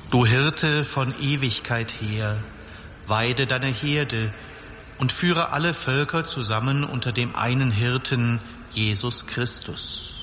Du Hirte von Ewigkeit her, weide deine Herde und führe alle Völker zusammen unter dem einen Hirten, Jesus Christus.